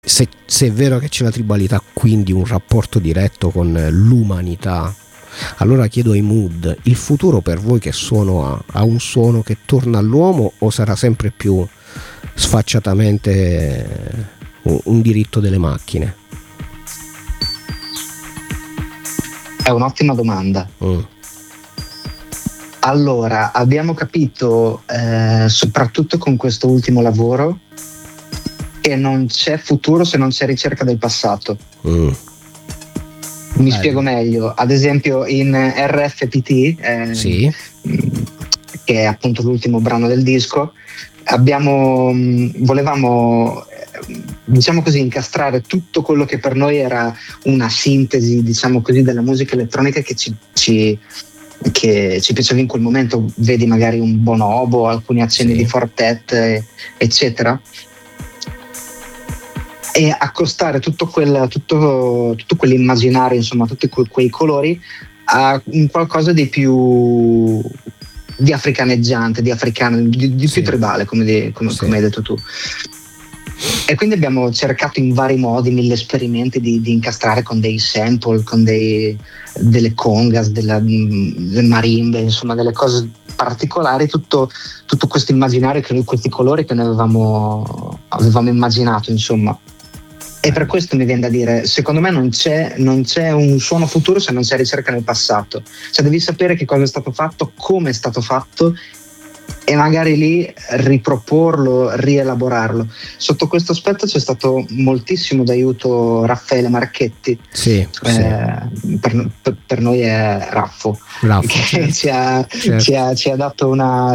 se è vero che c'è la tribalità, quindi un rapporto diretto con l'umanità, allora chiedo ai Mood, il futuro per voi che suono ha un suono che torna all'uomo o sarà sempre più sfacciatamente un diritto delle macchine? È un'ottima domanda. Allora, abbiamo capito, soprattutto con questo ultimo lavoro, che non c'è futuro se non c'è ricerca del passato. Mi spiego meglio. Ad esempio in RFPT, sì, che è appunto l'ultimo brano del disco, volevamo diciamo così incastrare tutto quello che per noi era una sintesi, diciamo così, della musica elettronica che ci piaceva in quel momento. Vedi magari un Bonobo, alcuni accenni di Fortet, eccetera, e accostare tutto quell'immaginario, insomma, tutti quei colori a un qualcosa di più di africaneggiante, di africano, di più tribale, come hai detto tu. E quindi abbiamo cercato in vari modi, 1000 esperimenti di incastrare con dei sample, con delle congas, delle marimbe, insomma delle cose particolari, tutto questo immaginario, questi colori che noi avevamo immaginato, insomma. E per questo mi viene da dire, secondo me non c'è un suono futuro se non c'è ricerca nel passato. Cioè devi sapere che cosa è stato fatto, come è stato fatto, e magari lì riproporlo, rielaborarlo. Sotto questo aspetto c'è stato moltissimo d'aiuto Raffaele Marchetti, per noi è Raffo, che ci ha dato una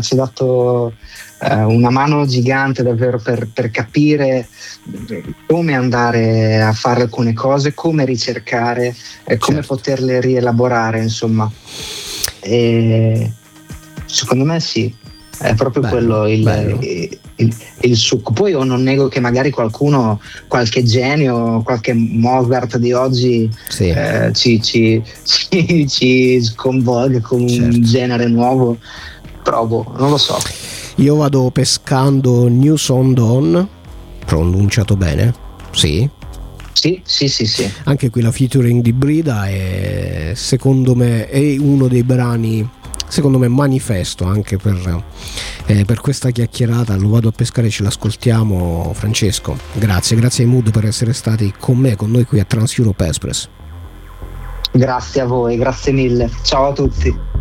mano gigante davvero per capire come andare a fare alcune cose, come ricercare, come poterle rielaborare, insomma. E secondo me sì, è proprio quello il succo. Poi io non nego che magari qualche genio, qualche Mozart di oggi ci sconvolga con un genere nuovo, provo, non lo so. Io vado pescando News on Dawn, pronunciato bene? Sì. Sì. Anche qui la featuring di Brida è, secondo me, è uno dei brani, secondo me, manifesto anche per questa chiacchierata. Lo vado a pescare, ce l'ascoltiamo. Francesco, grazie ai Mood per essere stati con noi qui a Trans Europe Express. Grazie a voi, grazie mille, ciao a tutti.